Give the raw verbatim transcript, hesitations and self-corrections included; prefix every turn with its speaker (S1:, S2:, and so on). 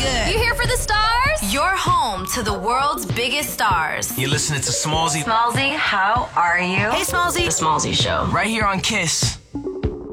S1: good.
S2: You here for the stars? You're home to the world's biggest stars.
S3: You're listening to Smallzy.
S2: Smallzy, how are you?
S1: Hey, Smallzy.
S2: The Smallzy Show.
S3: Right here on Kiss.